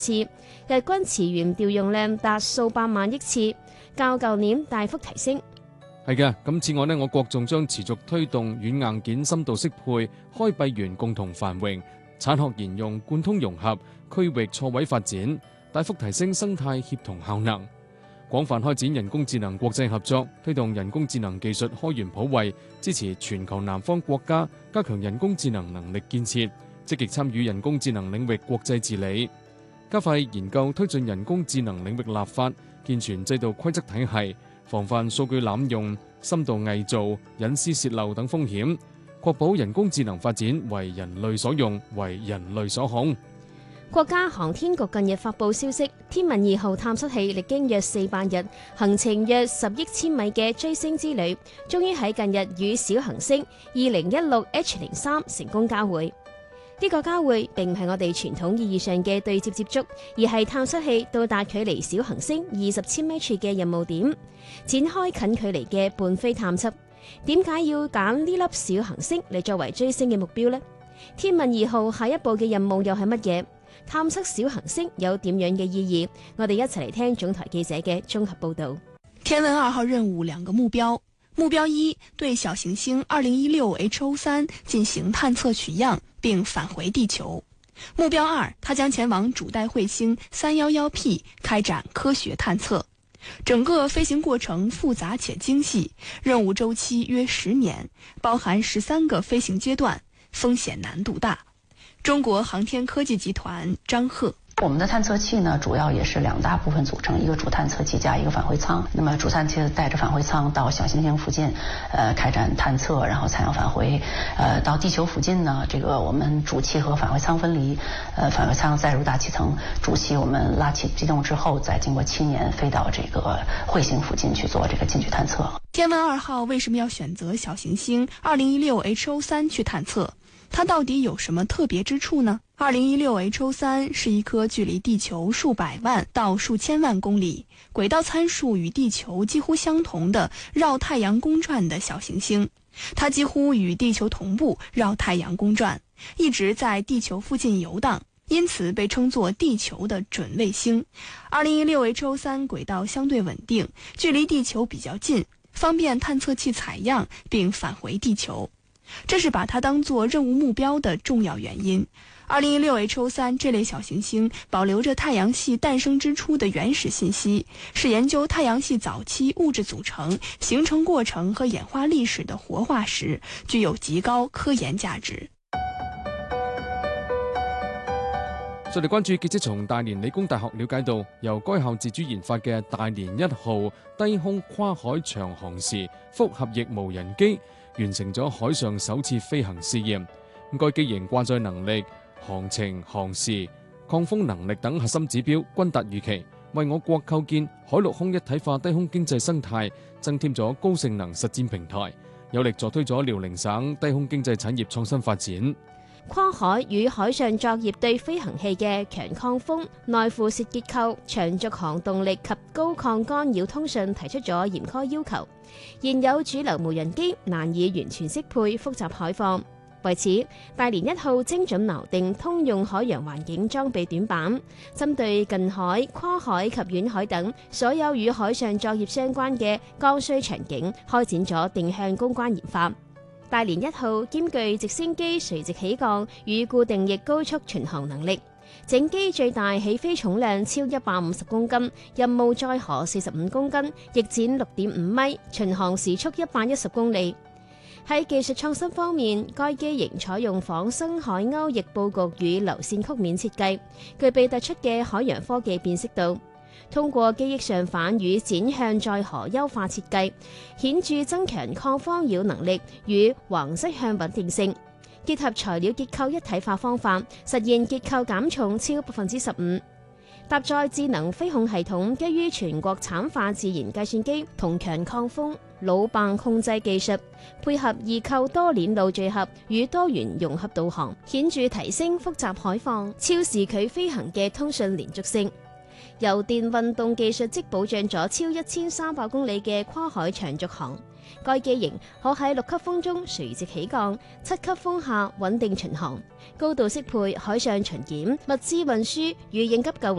次，日均磁源調用量達數百萬億次，較舊年大幅提升。 係嘅，咁此外呢，我國仲將持續推動軟硬件深度適配、開閉源共同繁榮、產學研用貫通融合、區域錯位發展，大幅提升生態協同效能。廣泛開展人工智能國際合作，推動人工智能技術開源普惠，支持全球南方國家加強人工智能能力建設，積極參與人工智能領域國際治理，加快研究推進人工智能領域立法，健全制度規則體系，防範數據濫用、深度偽造、隱私洩漏等風險，確保人工智能發展為人類所用、為人類所控。 國家航天局近日發布消息，天問2號探測器歷經約400日、行程約10億千米嘅追星之旅，終於喺近日與小行星2016 H03 成功交會。呢個交會並唔係我哋傳統意義上嘅對接接觸，而係探測器到達距離小行星20千米處嘅任務點，展開近距離嘅伴飛探測。點解要揀呢粒小行星嚟作為追星嘅目標呢？天問2號下一步嘅任務又係乜嘢？探測小行星有點樣嘅意義？我哋一齊嚟聽總台記者嘅綜合報道。 天問2號任務2個目標：目標1，對小行星2016 H03 進行探測取樣並返回地球；目標2，它將前往主帶彗星 311P 開展科學探測。整個飛行過程複雜且精細，任務週期約10年，包含13個飛行階段，風險難度大。中國航天科技集團張賀： 我們的探測器呢，主要也是2大部分組成，一個主探測器加一個返回艙。那麼主探測器帶着返回艙到小行星附近，開展探測，然後採樣返回。到地球附近呢，這個我們主氣和返回艙分離，返回艙再入大氣層，主氣我們拉起機動之後，再經過7年飛到這個彗星附近去做這個近距探測。 天問2號為什麼要選擇小行星2016 H03 去探測？它到底有什麼特別之處呢？2016 H03 是一顆距離地球數百萬到數千萬公里，軌道參數與地球幾乎相同的繞太陽公轉的小行星。它幾乎與地球同步繞太陽公轉，一直在地球附近遊蕩，因此被稱作地球的準衛星。2016 H03 軌道相對穩定，距離地球比較近，方便探測器採樣並返回地球。這是把它當作任務目標的重要原因。2016 H03 這類小行星保留着太陽系誕生之初的原始信息，是研究太陽系早期物質組成、形成過程和演化歷史的活化石，具有極高科研價值。 再嚟關注記者從大連理工大學了解到，由該校自主研發嘅大連1號低空跨海長航時複合翼無人機完成咗海上首次飛行試驗。該機型掛載能力、航程、航時、抗風能力等核心指標均達預期，為我國構建海陸空一體化低空經濟生態增添咗高性能實戰平台，有力助推咗遼寧省低空經濟產業創新發展。 跨海與海上作業對飛行器嘅強抗風、耐附蝕結構、長續航動力及高抗干擾通訊提出咗嚴苛要求，現有主流無人機難以完全適配複雜海況。為此，大連1號精準錨定通用海洋環境裝備短板，針對近海、跨海及遠海等所有與海上作業相關嘅剛需場景，開展咗定向攻關研發。大連1號兼具直升機垂直起降與固定翼高速巡航能力，整機最大起飛重量超150公斤，任務載荷45公斤，翼展6.5米，巡航時速110公里。喺技術創新方面，該機型採用仿生海鷗翼佈局與流線曲面設計，具備突出嘅海洋科技辨識度。通過機翼上反與展向載荷優化設計，顯著增強抗荒擾能力與橫側向穩定性，結合材料結構一體化方法，實現結構減重超15%。搭載智能飛控系統，基於全國產化自然計算機同強抗風魯棒控制技術，配合異構多鏈路聚合與多元融合導航，顯著提升複雜海況、超視距飛行嘅通訊連續性。 油電運動技術即保障咗超1300公里嘅跨海長續航。該機型可喺6級風中垂直起降，7級風下穩定巡航，高度適配海上巡檢、物資運輸與應急救援